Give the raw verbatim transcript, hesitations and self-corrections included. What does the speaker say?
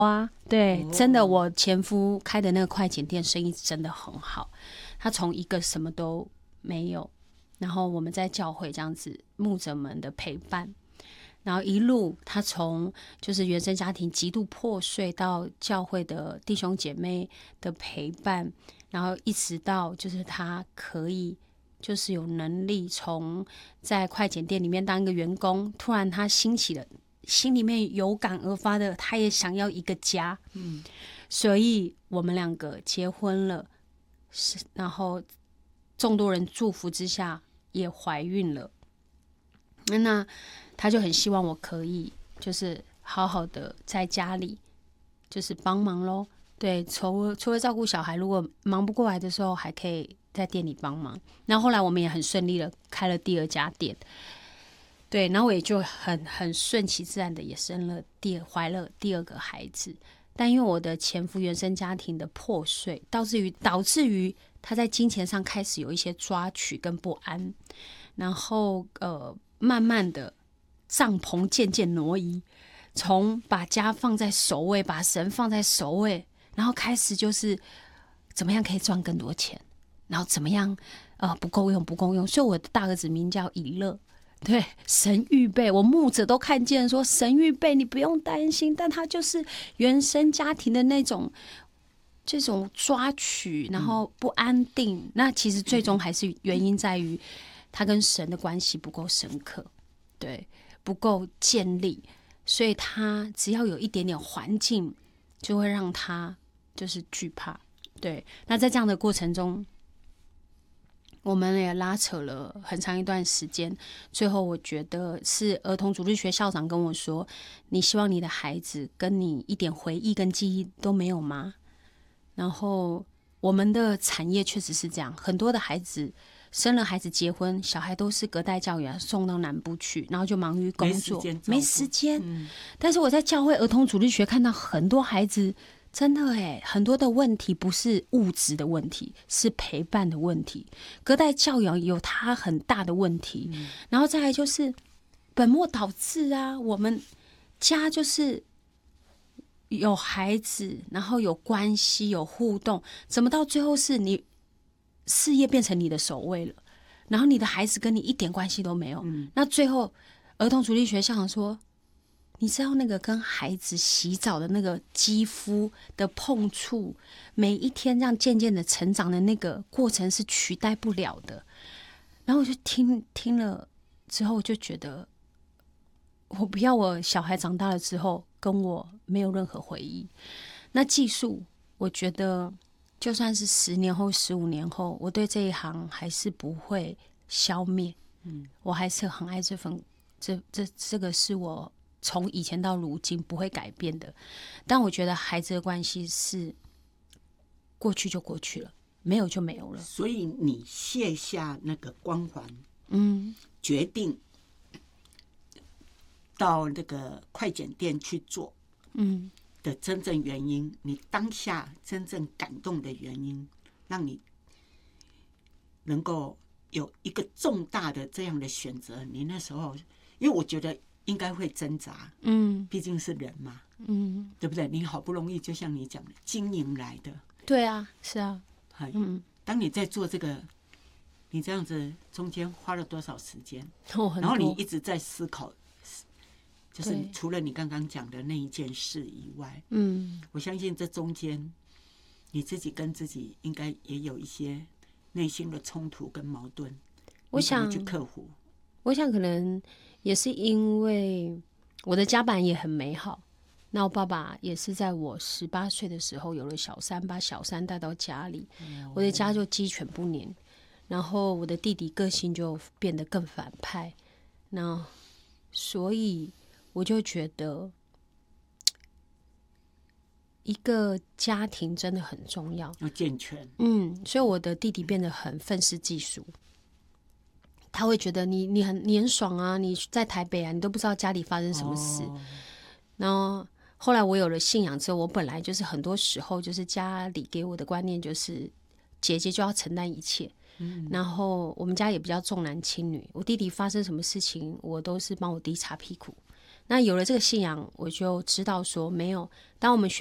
啊，对，真的，我前夫开的那个快剪店生意真的很好，他从一个什么都没有，然后我们在教会这样子牧者们的陪伴，然后一路他从就是原生家庭极度破碎到教会的弟兄姐妹的陪伴，然后一直到就是他可以就是有能力从在快剪店里面当一个员工，突然他兴起了心里面有感而发的，他也想要一个家，嗯，所以我们两个结婚了，然后众多人祝福之下也怀孕了。那他就很希望我可以就是好好的在家里就是帮忙咯，对，除除了照顾小孩，如果忙不过来的时候，还可以在店里帮忙。然后后来我们也很顺利的开了第二家店。对，然后我也就很很顺其自然的也生了第二怀了第二个孩子，但因为我的前夫原生家庭的破碎，导致于导致于他在金钱上开始有一些抓取跟不安，然后呃，慢慢的帐篷渐渐挪移，从把家放在首位，把神放在首位，然后开始就是怎么样可以赚更多钱，然后怎么样呃不够用不够用，所以我的大儿子名叫以乐。对，神预备，我牧者都看见说神预备，你不用担心。但他就是原生家庭的那种这种抓取，然后不安定。嗯、那其实最终还是原因在于他跟神的关系不够深刻，对，不够建立，所以他只要有一点点环境，就会让他就是惧怕。对，那在这样的过程中，我们也拉扯了很长一段时间，最后我觉得是儿童主日学校长跟我说，你希望你的孩子跟你一点回忆跟记忆都没有吗？然后我们的产业确实是这样，很多的孩子生了孩子结婚，小孩都是隔代教育送到南部去，然后就忙于工作，没时间、嗯、但是我在教会儿童主日学看到很多孩子真的耶，很多的问题不是物质的问题，是陪伴的问题。隔代教养有它很大的问题、嗯、然后再来就是本末倒置啊，我们家就是有孩子，然后有关系有互动，怎么到最后是你事业变成你的首位了，然后你的孩子跟你一点关系都没有、嗯、那最后儿童主力学校长说，你知道那个跟孩子洗澡的那个肌肤的碰触，每一天这样渐渐的成长的那个过程是取代不了的。然后我就听听了之后，就觉得我不要我小孩长大了之后跟我没有任何回忆。那技术，我觉得就算是十年后、十五年后，我对这一行还是不会消灭。嗯，我还是很爱这份，这这这个是我从以前到如今不会改变的。但我觉得孩子的关系是过去就过去了，没有就没有了。 所以你卸下那个光环， 嗯， 决定到那个快剪店去做，嗯，的真正原因，你当下真正感动的原因，让你能够有一个重大的这样的选择。你那时候，因为我觉得应该会挣扎，嗯，毕竟是人嘛，嗯，对不对？你好不容易，就像你讲的，经营来的， 对啊，是啊， 嗯，当你在做这个，你这样子中间花了多少时间？ 哦， 然后你一直在思考，就是除了你刚刚讲的那一件事以外，嗯，我相信这中间你自己跟自己应该也有一些内心的冲突跟矛盾， 我想去克服。 我想可能也是因为我的家版也很美好，那我爸爸也是在我十八岁的时候有了小三，把小三带到家里，哦、我的家就鸡犬不宁，然后我的弟弟个性就变得更反派，那所以我就觉得一个家庭真的很重要， 要健全。 嗯，所以我的弟弟变得很愤世嫉俗，他会觉得你你很你很爽啊，你在台北啊，你都不知道家里发生什么事。哦、然后后来我有了信仰之后，我本来就是很多时候就是家里给我的观念就是姐姐就要承担一切。嗯、然后我们家也比较重男轻女，我弟弟发生什么事情，我都是帮我弟擦屁股。 那有了这个信仰，我就知道说，没有，当我们